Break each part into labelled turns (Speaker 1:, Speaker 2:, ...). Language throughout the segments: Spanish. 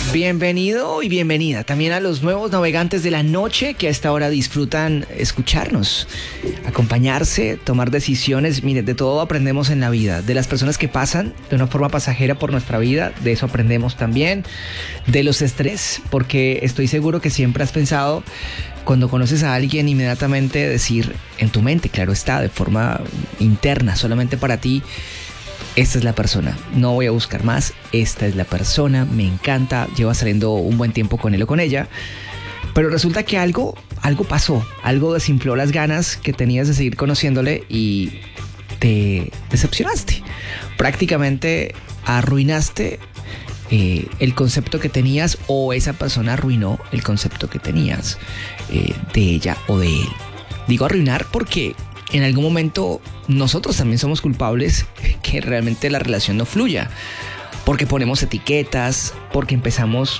Speaker 1: Bienvenido y bienvenida también a los nuevos navegantes de la noche que a esta hora disfrutan escucharnos, acompañarse, tomar decisiones. Mire, de todo aprendemos en la vida, de las personas que pasan de una forma pasajera por nuestra vida, de eso aprendemos también, de los estrés, porque estoy seguro que siempre has pensado, cuando conoces a alguien, inmediatamente decir en tu mente, claro está, de forma interna, solamente para ti: esta es la persona, no voy a buscar más, esta es la persona, me encanta, lleva saliendo un buen tiempo con él o con ella, pero resulta que algo pasó, algo desinfló las ganas que tenías de seguir conociéndole y te decepcionaste, prácticamente arruinaste el concepto que tenías, o esa persona arruinó el concepto que tenías de ella o de él. Digo arruinar porque en algún momento nosotros también somos culpables que realmente la relación no fluya, porque ponemos etiquetas, porque empezamos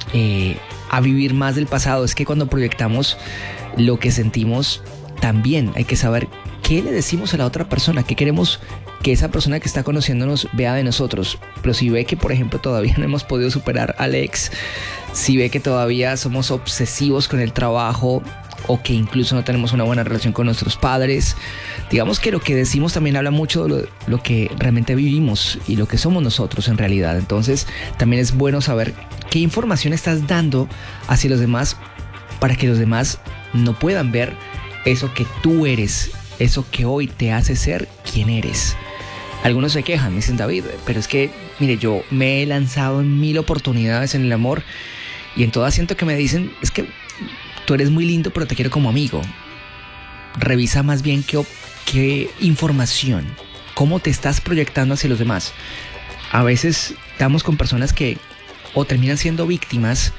Speaker 1: a vivir más del pasado. Es que cuando proyectamos lo que sentimos, también hay que saber qué le decimos a la otra persona, qué queremos que esa persona que está conociéndonos vea de nosotros. Pero si ve que, por ejemplo, todavía no hemos podido superar al ex, si ve que todavía somos obsesivos con el trabajo, o que incluso no tenemos una buena relación con nuestros padres, digamos que lo que decimos también habla mucho de lo que realmente vivimos y lo que somos nosotros en realidad. Entonces también es bueno saber qué información estás dando hacia los demás para que los demás no puedan ver eso que tú eres, eso que hoy te hace ser quien eres. Algunos se quejan, me dicen: David, pero es que, mire, yo me he lanzado en 1000 oportunidades en el amor y en todas siento que me dicen: es que tú eres muy lindo, pero te quiero como amigo. Revisa más bien qué información, cómo te estás proyectando hacia los demás. A veces estamos con personas que o terminan siendo víctimas,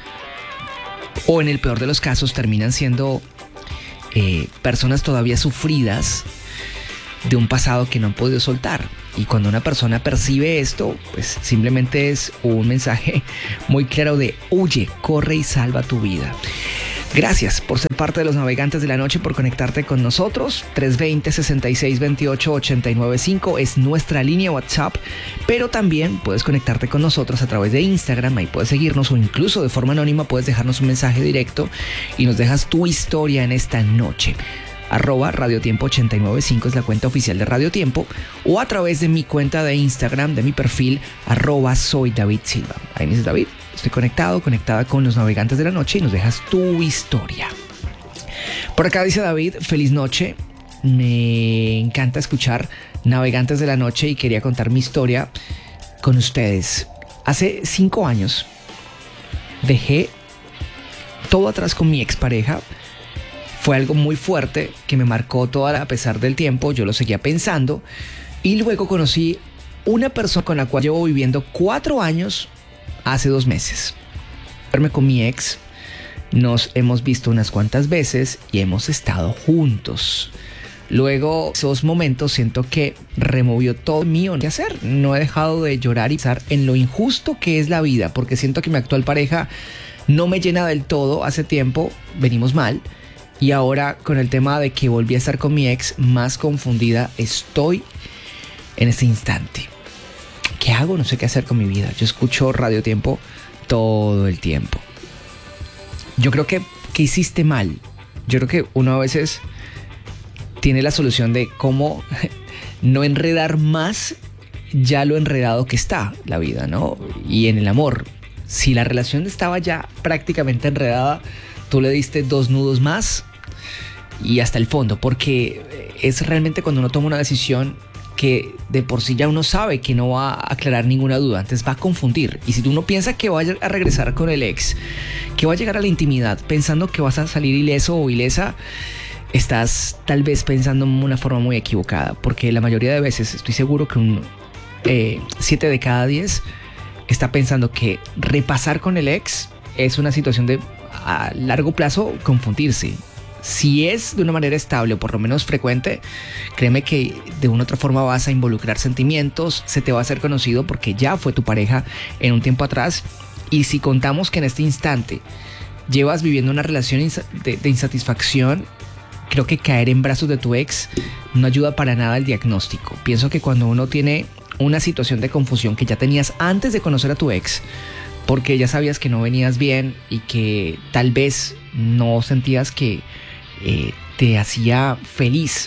Speaker 1: o en el peor de los casos terminan siendo personas todavía sufridas de un pasado que no han podido soltar. Y cuando una persona percibe esto, pues simplemente es un mensaje muy claro de: huye, corre y salva tu vida. Gracias por ser parte de los navegantes de la noche, por conectarte con nosotros. 320-6628-895 es nuestra línea WhatsApp, pero también puedes conectarte con nosotros a través de Instagram. Ahí puedes seguirnos, o incluso de forma anónima puedes dejarnos un mensaje directo y nos dejas tu historia en esta noche. @radiotiempo 895 es la cuenta oficial de Radio Tiempo, o a través de mi cuenta de Instagram, de mi perfil @soydavidsilva. Ahí me dices: David, estoy conectada con los navegantes de la noche, y nos dejas tu historia. Por acá dice David: feliz noche, me encanta escuchar Navegantes de la Noche y quería contar mi historia con ustedes. Hace 5 años dejé todo atrás con mi expareja. Fue algo muy fuerte que me marcó a pesar del tiempo. Yo lo seguía pensando, y luego conocí una persona con la cual llevo viviendo 4 años hace 2 meses. Verme con mi ex, nos hemos visto unas cuantas veces y hemos estado juntos. Luego, esos momentos siento que removió todo mío que hacer. No he dejado de llorar y pensar en lo injusto que es la vida, porque siento que mi actual pareja no me llena del todo. Hace tiempo venimos mal, y ahora con el tema de que volví a estar con mi ex, más confundida estoy en este instante. ¿Qué hago? No sé qué hacer con mi vida. Yo escucho Radio Tiempo todo el tiempo. Yo creo que hiciste mal. Yo creo que uno a veces tiene la solución de cómo no enredar más ya lo enredado que está la vida, ¿no? Y en el amor, si la relación estaba ya prácticamente enredada, tú le diste 2 nudos más y hasta el fondo, porque es realmente cuando uno toma una decisión que de por sí ya uno sabe que no va a aclarar ninguna duda, antes va a confundir. Y si uno piensa que va a regresar con el ex, que va a llegar a la intimidad pensando que vas a salir ileso o ilesa, estás tal vez pensando en una forma muy equivocada, porque la mayoría de veces estoy seguro que 7 de cada 10 está pensando que repasar con el ex es una situación de a largo plazo confundirse. Si es de una manera estable o por lo menos frecuente, créeme que de una u otra forma vas a involucrar sentimientos, se te va a hacer conocido porque ya fue tu pareja en un tiempo atrás. Y si contamos que en este instante llevas viviendo una relación de insatisfacción, creo que caer en brazos de tu ex no ayuda para nada al diagnóstico. Pienso que cuando uno tiene una situación de confusión que ya tenías antes de conocer a tu ex, porque ya sabías que no venías bien y que tal vez no sentías que te hacía feliz.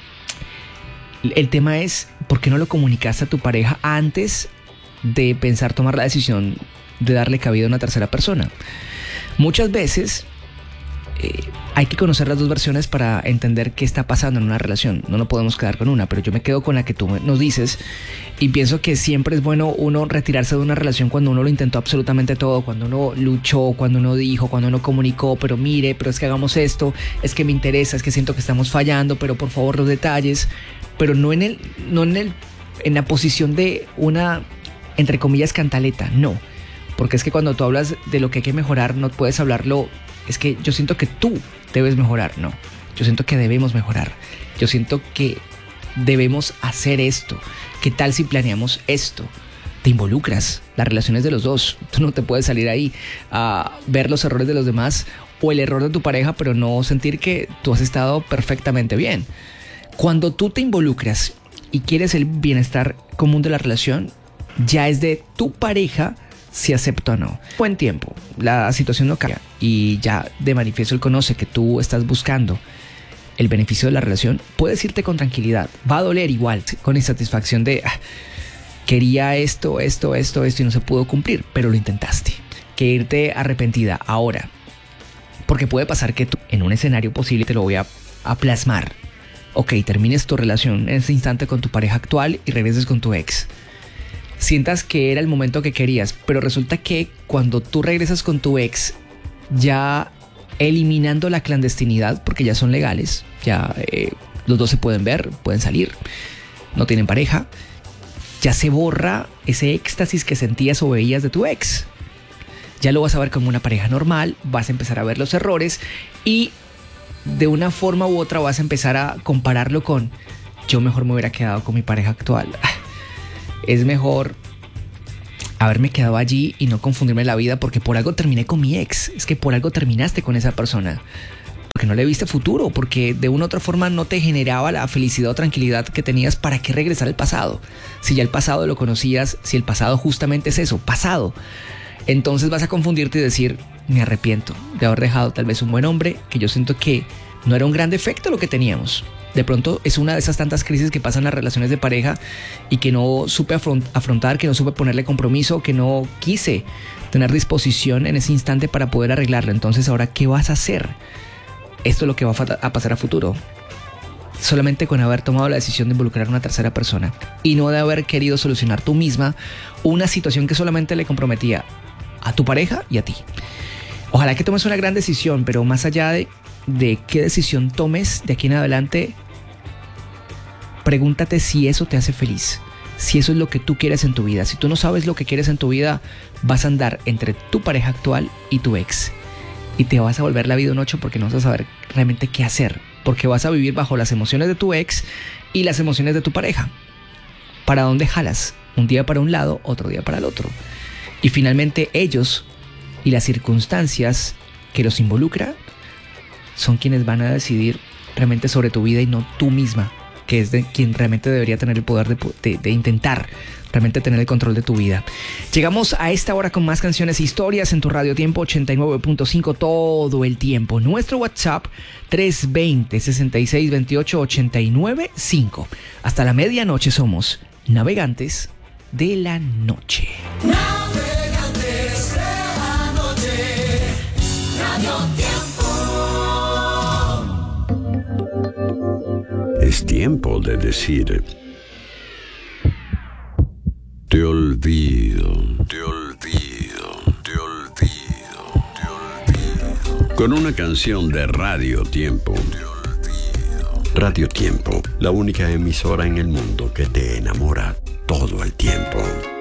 Speaker 1: El tema es, ¿por qué no lo comunicaste a tu pareja antes de pensar tomar la decisión de darle cabida a una tercera persona? Muchas veces hay que conocer las dos versiones para entender qué está pasando en una relación. No nos podemos quedar con una, pero yo me quedo con la que tú nos dices y pienso que siempre es bueno uno retirarse de una relación cuando uno lo intentó absolutamente todo, cuando uno luchó, cuando uno dijo, cuando uno comunicó, pero mire, pero es que hagamos esto, es que me interesa, es que siento que estamos fallando, pero por favor los detalles, pero no en la posición de una, entre comillas, cantaleta, no. Porque es que cuando tú hablas de lo que hay que mejorar, no puedes hablarlo, es que yo siento que tú debes mejorar, no. Yo siento que debemos mejorar. Yo siento que debemos hacer esto. ¿Qué tal si planeamos esto? Te involucras, las relaciones de los dos. Tú no te puedes salir ahí a ver los errores de los demás o el error de tu pareja, pero no sentir que tú has estado perfectamente bien. Cuando tú te involucras y quieres el bienestar común de la relación, ya es de tu pareja si acepta o no. Buen tiempo, la situación no cambia y ya de manifiesto él conoce que tú estás buscando el beneficio de la relación, puedes irte con tranquilidad. Va a doler igual, con insatisfacción de quería esto y no se pudo cumplir, pero lo intentaste. Que irte arrepentida ahora, porque puede pasar que tú en un escenario posible, te lo voy a plasmar. Ok, termines tu relación en ese instante con tu pareja actual y regreses con tu ex. Sientas que era el momento que querías, pero resulta que cuando tú regresas con tu ex, ya eliminando la clandestinidad, porque ya son legales, ya los dos se pueden ver, pueden salir, no tienen pareja, ya se borra ese éxtasis que sentías o veías de tu ex. Ya lo vas a ver como una pareja normal, vas a empezar a ver los errores y de una forma u otra vas a empezar a compararlo con yo mejor me hubiera quedado con mi pareja actual. Es mejor haberme quedado allí y no confundirme la vida porque por algo terminé con mi ex. Es que por algo terminaste con esa persona. Porque no le viste futuro, porque de una u otra forma no te generaba la felicidad o tranquilidad que tenías. ¿Para qué regresar al pasado? Si ya el pasado lo conocías, si el pasado justamente es eso, pasado. Entonces vas a confundirte y decir, me arrepiento de haber dejado tal vez un buen hombre, que yo siento que no era un gran defecto lo que teníamos. De pronto es una de esas tantas crisis que pasan en las relaciones de pareja y que no supe afrontar, que no supe ponerle compromiso, que no quise tener disposición en ese instante para poder arreglarlo. Entonces, ¿ahora qué vas a hacer? Esto es lo que va a pasar a futuro. Solamente con haber tomado la decisión de involucrar a una tercera persona y no de haber querido solucionar tú misma una situación que solamente le comprometía a tu pareja y a ti. Ojalá que tomes una gran decisión, pero más allá de qué decisión tomes de aquí en adelante, pregúntate si eso te hace feliz, si eso es lo que tú quieres en tu vida. Si tú no sabes lo que quieres en tu vida, vas a andar entre tu pareja actual y tu ex y te vas a volver la vida un 8 porque no vas a saber realmente qué hacer, porque vas a vivir bajo las emociones de tu ex y las emociones de tu pareja. ¿Para dónde jalas? Un día para un lado, otro día para el otro. Y finalmente ellos y las circunstancias que los involucran son quienes van a decidir realmente sobre tu vida y no tú misma, que es de quien realmente debería tener el poder de intentar realmente tener el control de tu vida. Llegamos a esta hora con más canciones e historias en tu Radio Tiempo 89.5 todo el tiempo. Nuestro WhatsApp 320-6628-895. Hasta la medianoche somos Navegantes de la Noche.
Speaker 2: Navegantes de la Noche, Radio Tiempo.
Speaker 3: Es tiempo de decir: te olvido, te olvido, te olvido, te olvido. Con una canción de Radio Tiempo. Te olvido. Radio Tiempo, la única emisora en el mundo que te enamora todo el tiempo.